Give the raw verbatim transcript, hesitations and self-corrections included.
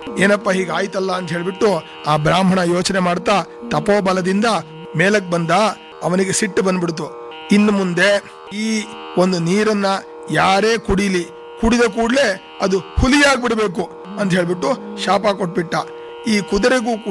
ಏನಪ್ಪ ಹೀಗಾಯ್ತಲ್ಲ ಅಂತ ಹೇಳ್ಬಿಟ್ಟು ಆ ಬ್ರಾಹ್ಮಣ ಯೋಚನೆ ಮಾಡ್ತಾ ತಪೋಬಲದಿಂದ ಮೇಲಕ್ ಬಂದ. ಅವನಿಗೆ ಸಿಟ್ಟು ಬಂದ್ಬಿಡ್ತು. ಇನ್ನು ಮುಂದೆ ಈ ಒಂದು ನೀರನ್ನ ಯಾರೇ ಕುಡಿಲಿ, ಕುಡಿದ ಕೂಡಲೇ ಅದು ಹುಲಿಯಾಗ್ಬಿಡ್ಬೇಕು ಅಂತ ಹೇಳ್ಬಿಟ್ಟು ಶಾಪ ಕೊಟ್ಬಿಟ್ಟ. ಈ ಕುದುರೆಗೂ